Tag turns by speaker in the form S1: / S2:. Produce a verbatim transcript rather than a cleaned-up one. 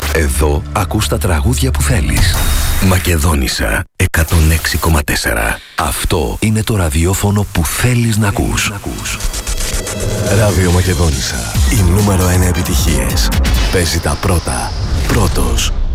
S1: Εδώ ακούς τα τραγούδια που θέλεις. Μακεδόνισσα εκατόν έξι κόμμα τέσσερα. Αυτό είναι το ραδιόφωνο που θέλεις να ακούς. Ράδιο Μακεδόνισσα. Οι νούμερο ένα επιτυχίες. Παίζει τα πρώτα. Πρώτος.